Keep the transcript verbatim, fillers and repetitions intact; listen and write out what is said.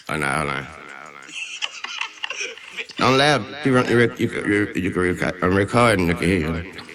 Oh, no, hold on. Don't laugh. You, run- you, rec- you, you, you, you can record. I'm recording. You can hear you.